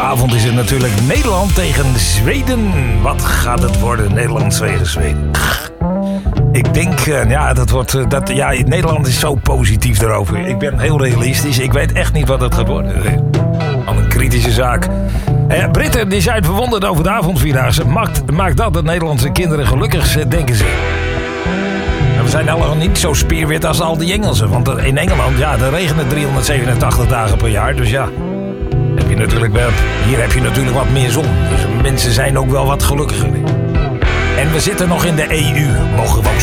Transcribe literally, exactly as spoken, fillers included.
Vanavond is het natuurlijk Nederland tegen Zweden. Wat gaat het worden, Nederland tegen Zweden? Ik denk, uh, ja, dat wordt, uh, dat, ja, Nederland is zo positief erover. Ik ben heel realistisch. Ik weet echt niet wat het gaat worden. Al een kritische zaak. Uh, Britten die zijn verwonderd over de avondvierdaagse. Maakt, maakt dat de Nederlandse kinderen gelukkig, denken ze. En we zijn allemaal niet zo spierwit als al die Engelsen. Want in Engeland, ja, daar regent het driehonderdzevenentachtig dagen per jaar. Dus ja, heb je natuurlijk wel, hier heb je natuurlijk wat meer zon. Dus mensen zijn ook wel wat gelukkiger. En we zitten nog in de E U. Mogen we ook